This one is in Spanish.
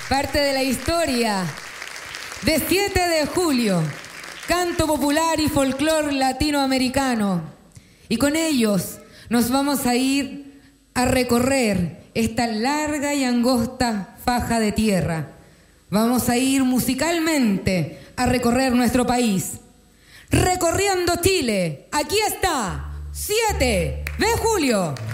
Parte de la historia de 7 de julio, canto popular y folclor latinoamericano. Y con ellos nos vamos a ir a recorrer esta larga y angosta faja de tierra. Vamos a ir musicalmente a recorrer nuestro país. Recorriendo Chile, aquí está 7 de julio.